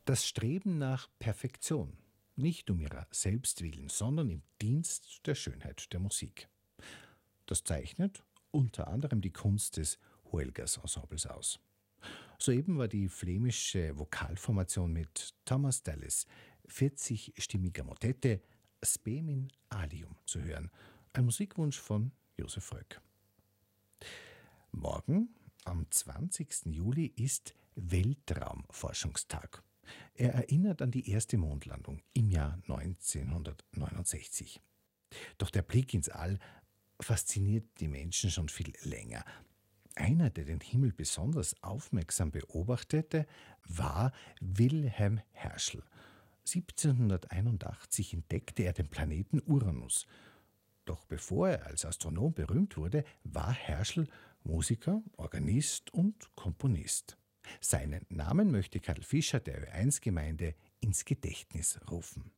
Das Streben nach Perfektion, nicht um ihrer selbst willen, sondern im Dienst der Schönheit der Musik. Das zeichnet unter anderem die Kunst des Huelgas Ensembles aus. Soeben war die flämische Vokalformation mit Thomas Dallas 40-stimmiger Motette Spem in Alium zu hören. Ein Musikwunsch von Josef Röck. Morgen, am 20. Juli, ist Weltraumforschungstag. Er erinnert an die erste Mondlandung im Jahr 1969. Doch der Blick ins All fasziniert die Menschen schon viel länger. Einer, der den Himmel besonders aufmerksam beobachtete, war Wilhelm Herschel. 1781 entdeckte er den Planeten Uranus. Doch bevor er als Astronom berühmt wurde, war Herschel Musiker, Organist und Komponist. Seinen Namen möchte Karl Fischer der Ö1-Gemeinde ins Gedächtnis rufen.